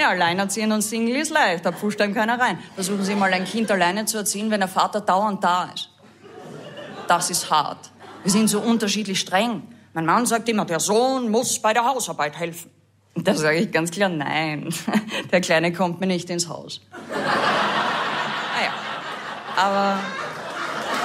Ja, alleinerziehend und Single ist leicht, da pfuscht einem keiner rein. Versuchen Sie mal, ein Kind alleine zu erziehen, wenn der Vater dauernd da ist. Das ist hart. Wir sind so unterschiedlich streng. Mein Mann sagt immer, der Sohn muss bei der Hausarbeit helfen. Und da sage ich ganz klar, nein, der Kleine kommt mir nicht ins Haus. Naja, aber